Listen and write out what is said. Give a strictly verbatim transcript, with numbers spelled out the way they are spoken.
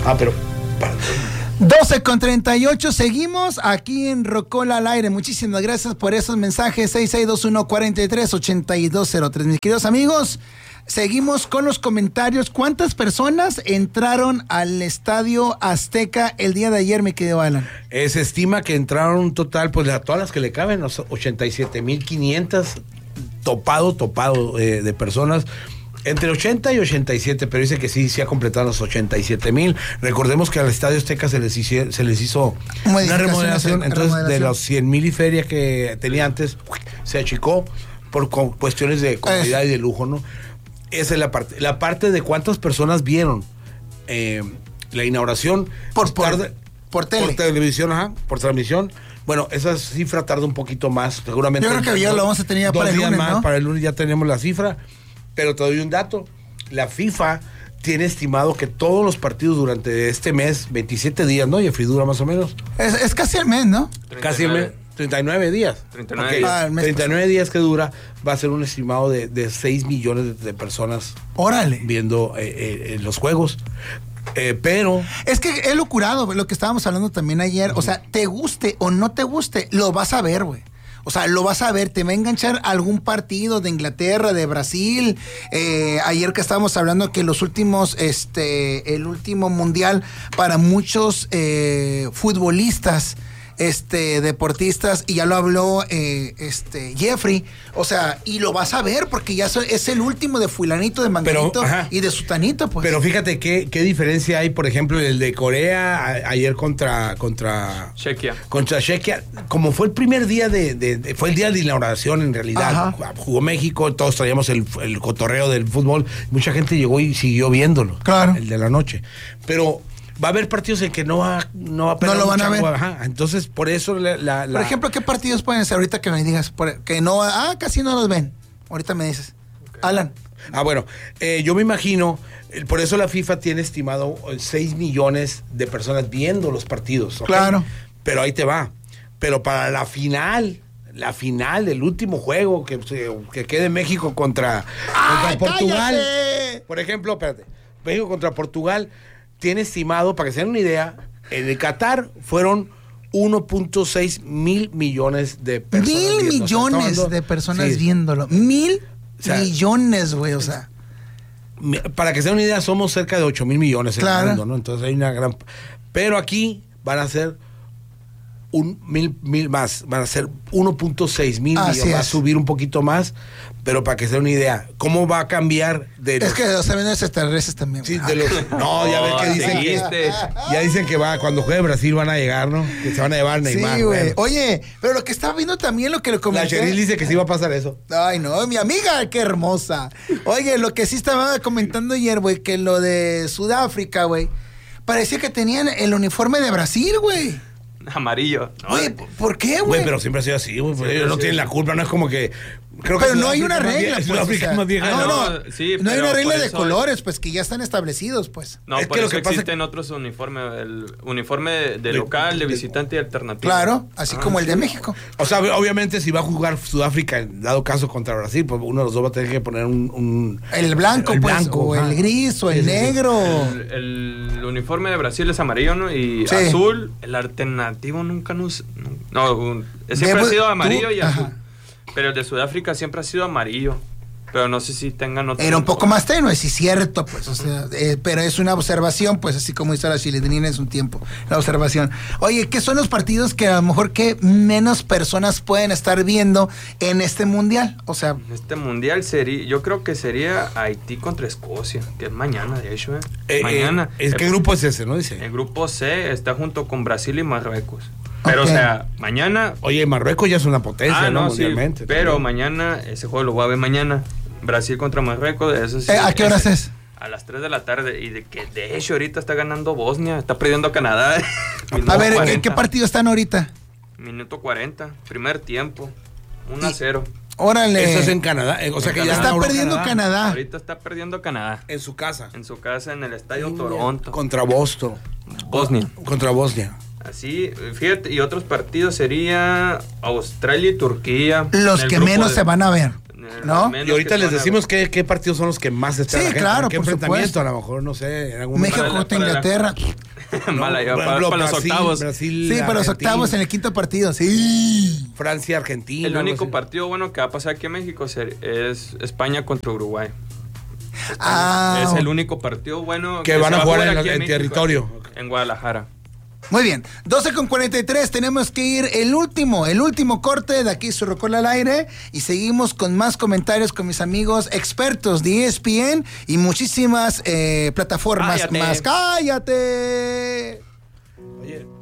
Ah, pero... doce con treinta y ocho, seguimos aquí en Rocola al aire. Muchísimas gracias por esos mensajes. seis seis dos uno, cuatro tres, ocho dos cero tres. Mis queridos amigos, seguimos con los comentarios. ¿Cuántas personas entraron al Estadio Azteca el día de ayer, mi querido Alan? Eh, se estima que entraron un total, pues a todas las que le caben, los ochenta y siete mil quinientos topado, topado eh, de personas. Entre ochenta y ochenta y siete, pero dice que sí, sí ha completado los ochenta y siete mil. Recordemos que al Estadio Azteca se les hizo, se les hizo una remodelación, entonces remodelación. De los cien mil y feria que tenía antes, se achicó por cuestiones de comodidad y de lujo, ¿no? Esa es la parte. La parte de cuántas personas vieron eh, la inauguración por, por, tarde, por, tele. por televisión, ajá, por transmisión. Bueno, esa cifra tarda un poquito más, seguramente. Yo creo que ya lo vamos a tener ya para el lunes, más, ¿no? Para el lunes ya tenemos la cifra. Pero te doy un dato, la FIFA tiene estimado que todos los partidos durante este mes, veintisiete días, ¿no? Jeffrey, dura más o menos. Es, es casi el mes, ¿no? Casi el mes, treinta y nueve días. treinta y nueve, okay. días. Ah, el mes treinta y nueve días que dura, va a ser un estimado de, de seis millones de, de personas. Órale. Viendo eh, eh, los juegos. Eh, pero... Es que es lo curado, lo que estábamos hablando también ayer. Uh-huh. O sea, te guste o no te guste, lo vas a ver, güey. O sea, lo vas a ver, te va a enganchar algún partido de Inglaterra, de Brasil. Eh, ayer que estábamos hablando que los últimos, este, el último mundial para muchos eh, futbolistas, este, deportistas, y ya lo habló eh, este Jeffrey, o sea, y lo vas a ver porque ya es el último de fulanito, de manganito pero, y de sutanito, pues. Pero fíjate qué, qué diferencia hay, por ejemplo, el de Corea a, ayer contra contra Chequia. Contra Chequia, como fue el primer día de, de, de fue el día de inauguración en realidad. Ajá. Jugó México, todos traíamos el, el cotorreo del fútbol, mucha gente llegó y siguió viéndolo. Claro. El de la noche. Pero va a haber partidos en que no va, no va a no lo van a ver. Ajá. Entonces, por eso la, la, la... Por ejemplo, ¿qué partidos pueden ser ahorita que me digas? Por, que no, ah, casi no los ven. Ahorita me dices. Okay. Alan. Ah, bueno, eh, yo me imagino, por eso la FIFA tiene estimado seis millones de personas viendo los partidos. ¿Okay? Claro. Pero ahí te va. Pero para la final, la final, el último juego que, que quede México contra, ¡Ay, contra Portugal. Cállate! Por ejemplo, espérate, México contra Portugal tiene estimado, para que se den una idea, en el Qatar fueron uno punto seis mil millones de personas. Mil viendo. millones o sea, de personas sí. viéndolo. Mil o sea, millones, güey, o sea. Para que se den una idea, somos cerca de ocho mil millones en claro. el mundo, ¿no? Entonces hay una gran... Pero aquí van a ser un mil, mil más, van a ser uno punto seis mil millones, va a subir un poquito más, pero para que se den una idea, ¿cómo va a cambiar de los... Es que los aviones extraterrestres también. Sí, de los... No, ya ves que dicen que... Ya dicen que va, cuando juegue Brasil van a llegar, ¿no? Que se van a llevar a Neymar. Sí, güey. Bueno. Oye, pero lo que estaba viendo también, lo que le comenté... La Cheryl dice que sí va a pasar eso. Ay, no, mi amiga, qué hermosa. Oye, lo que sí estaba comentando ayer, güey, que lo de Sudáfrica, güey, parecía que tenían el uniforme de Brasil, güey. Amarillo. ¿No? Oye, ¿por qué, güey? Güey, pero siempre ha sido así, güey. Sí, ellos no tienen la culpa, no es como que... Creo pero que no hay una regla, pues, o sea, más vieja. No, no, no, sí, no hay una regla de eso... colores, pues, que ya están establecidos, pues. No, es por que eso lo que existen pasa... otros uniformes, el uniforme de local, de visitante y alternativo. Claro, así ah, como el sí. de México. O sea, obviamente si va a jugar Sudáfrica, en dado caso contra Brasil, pues uno de los dos va a tener que poner un... un el blanco, el pues, blanco, o ah. el gris, o el sí, negro. Sí. El, el uniforme de Brasil es amarillo, ¿no? Y sí. azul, el alternativo nunca nos... No, un, siempre de, ha sido amarillo tú, y azul. Ajá. Pero el de Sudáfrica siempre ha sido amarillo. Pero no sé si tengan otro. Era un poco más tenue, sí, cierto, pues. O sea, eh, pero es una observación, pues, así como hizo la chilindrina en su tiempo. La observación. Oye, ¿qué son los partidos que a lo mejor que menos personas pueden estar viendo en este mundial? O sea. En este mundial sería, yo creo que sería Haití contra Escocia, que es mañana, de hecho, ¿eh? eh mañana. Eh, ¿Qué grupo es ese, no dice? El grupo C está junto con Brasil y Marruecos. Pero, okay. o sea, mañana... Oye, Marruecos ya es una potencia, ah, ¿no? no Mundialmente. Sí, pero también. Mañana, ese juego lo voy a ver mañana. Brasil contra Marruecos. Eso sí, eh, ¿A qué horas es? A las tres de la tarde. Y de que de hecho ahorita está ganando Bosnia. Está perdiendo a Canadá. A ver, cuarenta. ¿En qué partido están ahorita? Minuto cuarenta. Primer tiempo. uno a cero. Órale. Eso es en Canadá. O sea que ya está perdiendo Canadá. Canadá. Ahorita está perdiendo Canadá. En su casa. En su casa, en el estadio sí, Toronto. Contra Boston. Bosnia. Contra Bosnia. Así, fíjate, y otros partidos sería Australia y Turquía. Los que menos de, se van a ver. ¿No? Y ahorita les decimos qué, qué partidos son los que más están. Sí, la gente, claro, qué por enfrentamiento, supuesto. a lo mejor, no sé. En algún México momento. contra Inglaterra. No, Mala, ya, por para, ejemplo, para los Brasil, octavos. Brasil, Sí, para los Argentina, octavos en el quinto partido, sí. Francia, Argentina. El único no sé. partido bueno que va a pasar aquí en México es España contra Uruguay. Ah, Es el único partido bueno que van se a va jugar en, aquí en México, territorio. En Guadalajara. Muy bien, doce con cuarenta y tres, tenemos que ir el último, el último corte de aquí su Rocola al aire y seguimos con más comentarios con mis amigos expertos de E S P N y muchísimas eh, plataformas Cállate. más. ¡Cállate! Oye.